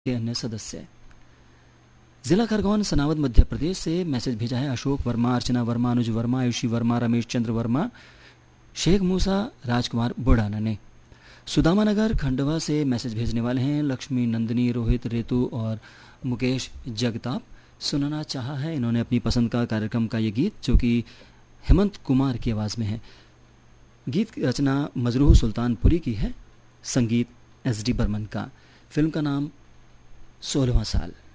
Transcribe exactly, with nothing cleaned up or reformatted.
के अन्य सदस्य। जिला खरगोन सनावद मध्य प्रदेश से मैसेज भेजा है अशोक वर्मा, अर्चना वर्मा, अनुज वर्मा, आयुषी वर्मा, रमेश चंद्र वर्मा, शेख मूसा, राजकुमार बुढ़ाना ने। सुदामा नगर खंडवा से मैसेज भेजने वाले हैं लक्ष्मी, नंदिनी, रोहित, रेतु और मुकेश जगताप। सुनाना चाहा है इन्होंने अपनी पसंद का कार्यक्रम का ये गीत जो कि हेमंत कुमार की आवाज़ में है। गीत की रचना मजरूह सुल्तानपुरी की है, संगीत एस डी बर्मन का। फिल्म का नाम सोलहवां साल।